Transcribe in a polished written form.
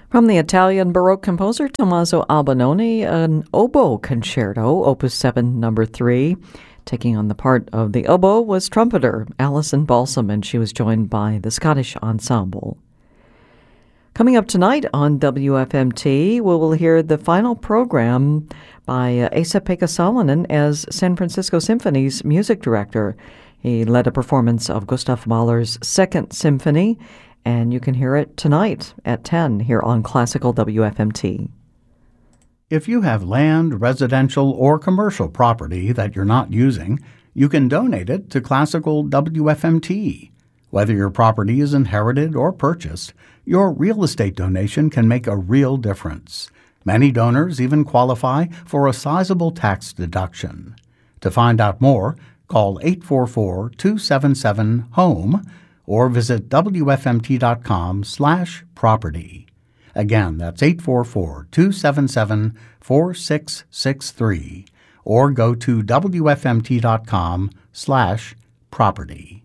From the Italian Baroque composer Tommaso Albinoni, an oboe concerto, Opus 7, number 3. Taking on the part of the oboe was trumpeter Alison Balsam, and she was joined by the Scottish Ensemble. Coming up tonight on WFMT, we will hear the final program by Esa-Pekka Salonen as San Francisco Symphony's music director. He led a performance of Gustav Mahler's Second Symphony, and you can hear it tonight at 10 here on Classical WFMT. If you have land, residential, or commercial property that you're not using, you can donate it to Classical WFMT. Whether your property is inherited or purchased, your real estate donation can make a real difference. Many donors even qualify for a sizable tax deduction. To find out more, call 844-277-HOME or visit wfmt.com/property. Again, that's 844-277-4663 or go to wfmt.com/property.